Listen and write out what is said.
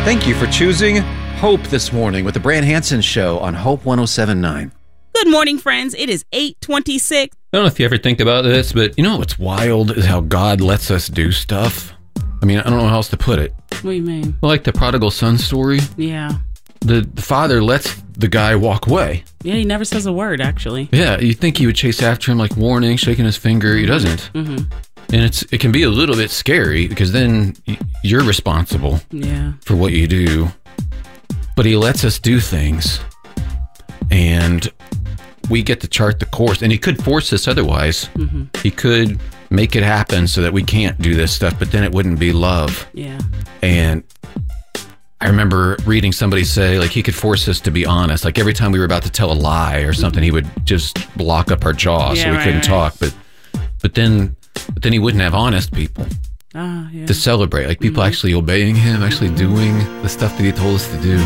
Thank you for choosing Hope this morning with the Brand Hansen Show on Hope 107.9. Good morning, friends. It is 8:26. I don't know if you ever think about this, but you know what's wild is how God lets us do stuff. I mean, I don't know how else to put it. What do you mean? Like the prodigal son story. Yeah. The father lets the guy walk away. Yeah, he never says a word, actually. Yeah, you'd think he would chase after him like warning, shaking his finger. He doesn't. Mm-hmm. And it can be a little bit scary because then you're responsible for what you do. But he lets us do things. And we get to chart the course. And he could force us otherwise. Mm-hmm. He could make it happen so that we can't do this stuff, but then it wouldn't be love. Yeah. And I remember reading somebody say, like, he could force us to be honest. Like, every time we were about to tell a lie or something, he would just lock up our jaw so we couldn't talk. But then he wouldn't have honest people to celebrate. Like, people actually obeying him, actually doing the stuff that he told us to do.